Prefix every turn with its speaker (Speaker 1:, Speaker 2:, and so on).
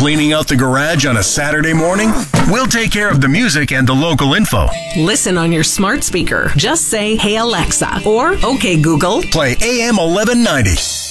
Speaker 1: Cleaning out the garage on a Saturday morning? We'll take care of the music and the local info.
Speaker 2: Listen on your smart speaker. Just say, "Hey Alexa," or "Okay Google."
Speaker 1: Play AM 1190.